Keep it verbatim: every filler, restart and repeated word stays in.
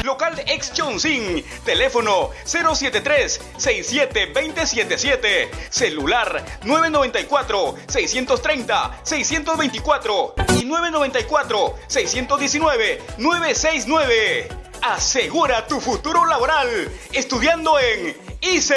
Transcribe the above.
Local Ex Chongqing. Teléfono cero siete tres, seis siete dos cero siete siete. Celular nueve nueve cuatro, seis tres cero, seis dos cuatro y nueve nueve cuatro, seis uno nueve, nueve seis nueve. Asegura tu futuro laboral estudiando en I C E.